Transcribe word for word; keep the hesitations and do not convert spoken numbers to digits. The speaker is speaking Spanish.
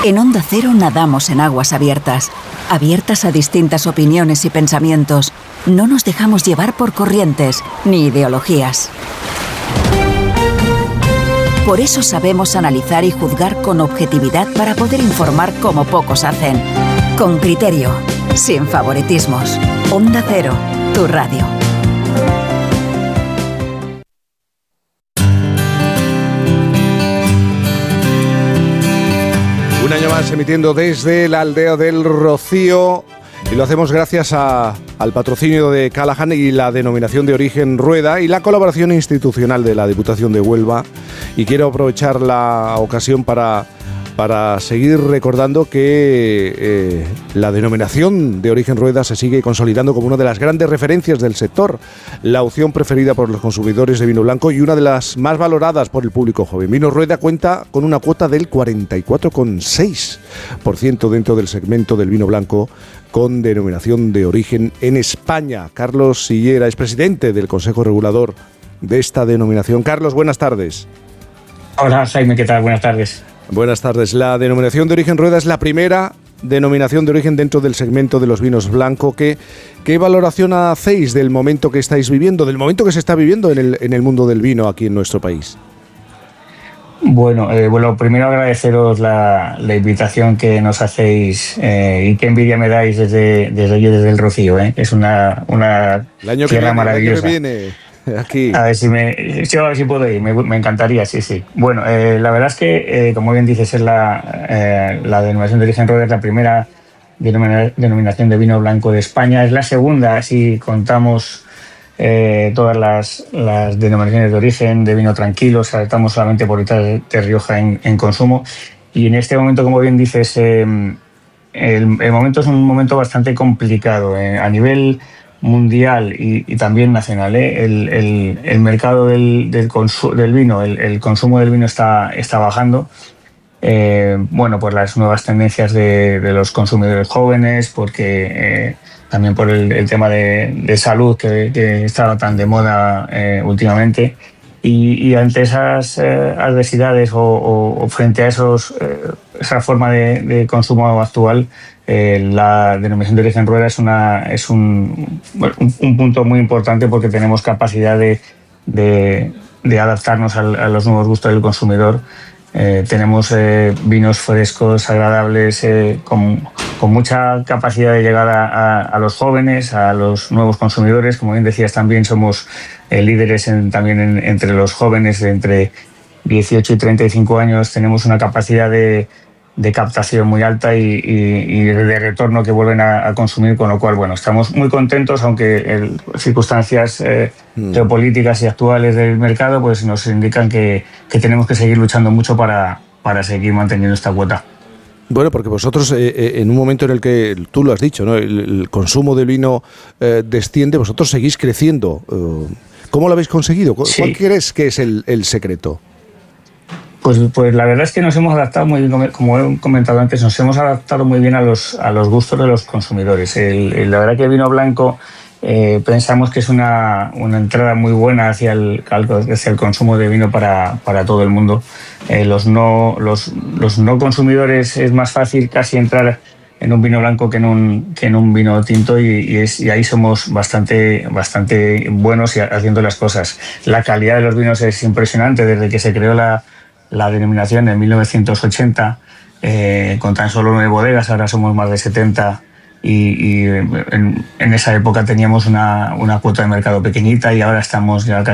En Onda Cero nadamos en aguas abiertas, abiertas a distintas opiniones y pensamientos. No nos dejamos llevar por corrientes ni ideologías. Por eso sabemos analizar y juzgar con objetividad para poder informar como pocos hacen. Con criterio, sin favoritismos. Onda Cero, tu radio. Un año más emitiendo desde la aldea del Rocío, y lo hacemos gracias a, al patrocinio de Callahan y la denominación de origen Rueda y la colaboración institucional de la Diputación de Huelva. Y quiero aprovechar la ocasión para, para seguir recordando que eh, la denominación de origen Rueda se sigue consolidando como una de las grandes referencias del sector, la opción preferida por los consumidores de vino blanco y una de las más valoradas por el público joven. Vino Rueda cuenta con una cuota del cuarenta y cuatro coma seis por ciento dentro del segmento del vino blanco con denominación de origen en España. Carlos Sillera es presidente del Consejo Regulador de esta denominación. Carlos, buenas tardes. Hola, Jaime, ¿qué tal? Buenas tardes. Buenas tardes. La denominación de origen Rueda es la primera denominación de origen dentro del segmento de los vinos blancos. ¿Qué, qué valoración hacéis del momento que estáis viviendo, del momento que se está viviendo en el, en el mundo del vino aquí en nuestro país? Bueno, eh, bueno, primero agradeceros la, la invitación que nos hacéis eh, y qué envidia me dais desde, desde allí, desde el Rocío. Eh. Es una, una el año tierra que viene, maravillosa. El año que viene. Aquí. A ver si me, sí, a ver si puedo ir, me, me encantaría, sí, sí. Bueno, eh, la verdad es que, eh, como bien dices, es la, eh, la denominación de origen Rueda, es la primera denomina, denominación de vino blanco de España. Es la segunda, si contamos eh, todas las, las denominaciones de origen de vino tranquilo, saltamos solamente por detrás de, de Rioja en, en consumo. Y en este momento, como bien dices, eh, el, el momento es un momento bastante complicado. Eh, a nivel mundial y, y también nacional, ¿eh? el, el, el mercado del, del, consu- del vino, el, el consumo del vino está, está bajando, eh, bueno, por las nuevas tendencias de, de los consumidores jóvenes, porque eh, también por el, el tema de, de salud que, que está tan de moda eh, últimamente, y, y ante esas eh, adversidades o, o, o frente a esos, eh, esa forma de, de consumo actual, Eh, la denominación de origen Rueda es, una, es un, un, un punto muy importante porque tenemos capacidad de, de, de adaptarnos al, a los nuevos gustos del consumidor. Eh, tenemos eh, vinos frescos, agradables, eh, con, con mucha capacidad de llegar a, a, a los jóvenes, a los nuevos consumidores. Como bien decías, también somos eh, líderes en, también en, entre los jóvenes de entre dieciocho y treinta y cinco años. Tenemos una capacidad de de captación muy alta y, y, y de retorno que vuelven a, a consumir, con lo cual, bueno, estamos muy contentos, aunque el, circunstancias eh, mm. geopolíticas y actuales del mercado pues nos indican que, que tenemos que seguir luchando mucho para, para seguir manteniendo esta cuota. Bueno, porque vosotros, eh, en un momento en el que, tú lo has dicho, ¿no? el, el consumo de vino eh, desciende, vosotros seguís creciendo. ¿Cómo lo habéis conseguido? ¿Cuál sí. crees que es el, el secreto? Pues, pues la verdad es que nos hemos adaptado muy bien, como he comentado antes, nos hemos adaptado muy bien a los, a los gustos de los consumidores. El, el, la verdad que el vino blanco eh, pensamos que es una, una entrada muy buena hacia el, hacia el consumo de vino para, para todo el mundo. Eh, los, no, los, los no consumidores es más fácil casi entrar en un vino blanco que en un, que en un vino tinto y, y, es, y ahí somos bastante, bastante buenos y haciendo las cosas. La calidad de los vinos es impresionante desde que se creó la la denominación en mil novecientos ochenta, eh, con tan solo nueve bodegas, ahora somos más de setenta y, y en, en esa época teníamos una, una cuota de mercado pequeñita y ahora estamos ya